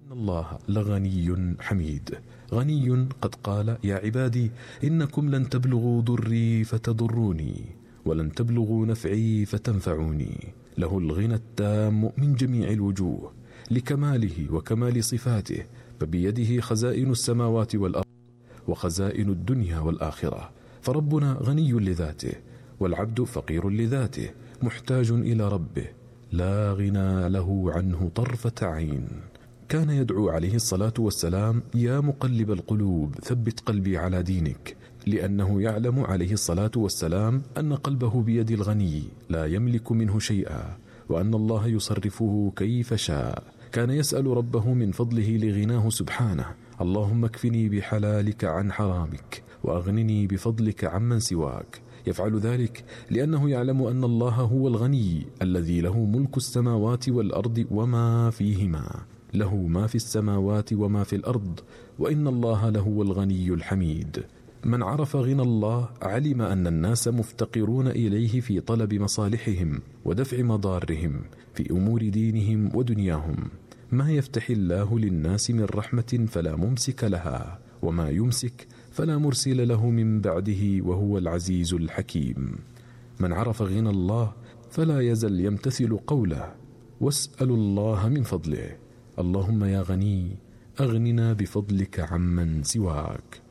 الله لغني حميد، غني قد قال: يا عبادي إنكم لن تبلغوا ضري فتضروني، ولن تبلغوا نفعي فتنفعوني. له الغنى التام من جميع الوجوه لكماله وكمال صفاته، فبيده خزائن السماوات والأرض وخزائن الدنيا والآخرة. فربنا غني لذاته، والعبد فقير لذاته، محتاج إلى ربه لا غنى له عنه طرفة عين. كان يدعو عليه الصلاة والسلام: يا مقلب القلوب ثبت قلبي على دينك، لأنه يعلم عليه الصلاة والسلام أن قلبه بيد الغني لا يملك منه شيئا، وأن الله يصرفه كيف شاء. كان يسأل ربه من فضله لغناه سبحانه: اللهم اكفني بحلالك عن حرامك، وأغنني بفضلك عمن سواك. يفعل ذلك لأنه يعلم أن الله هو الغني الذي له ملك السماوات والأرض وما فيهما، له ما في السماوات وما في الأرض، وإن الله لهو الغني الحميد. من عرف غنى الله علم أن الناس مفتقرون إليه في طلب مصالحهم ودفع مضارهم في أمور دينهم ودنياهم. ما يفتح الله للناس من رحمة فلا ممسك لها، وما يمسك فلا مرسل له من بعده، وهو العزيز الحكيم. من عرف غنى الله فلا يزل يمتثل قوله: واسألوا الله من فضله. اللهم يا غني أغننا بفضلك عمن سواك.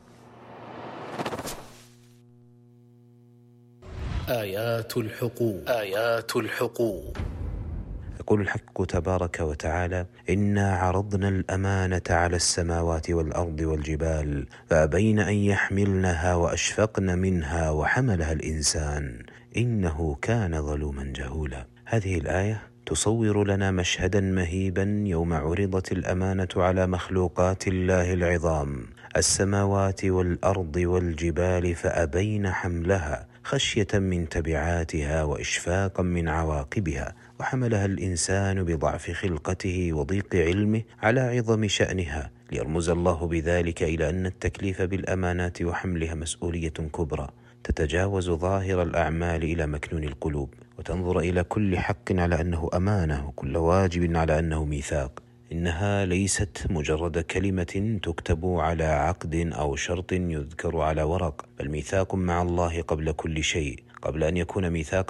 آيات الحقوق. يقول الحق تبارك وتعالى: إنا عرضنا الأمانة على السماوات والأرض والجبال فأبين أن يحملنها وأشفقن منها وحملها الإنسان إنه كان ظلوما جهولا. هذه الآية تصور لنا مشهدا مهيبا يوم عرضت الأمانة على مخلوقات الله العظام، السماوات والأرض والجبال، فأبين حملها خشية من تبعاتها وإشفاقا من عواقبها، وحملها الإنسان بضعف خلقته وضيق علمه على عظم شأنها، ليرمز الله بذلك إلى أن التكليف بالأمانات وحملها مسؤولية كبرى تتجاوز ظاهر الأعمال إلى مكنون القلوب، وتنظر إلى كل حق على أنه أمانة، وكل واجب على أنه ميثاق. إنها ليست مجرد كلمة تكتب على عقد أو شرط يذكر على ورق، بل ميثاق مع الله قبل كل شيء. قبل أن يكون ميثاقا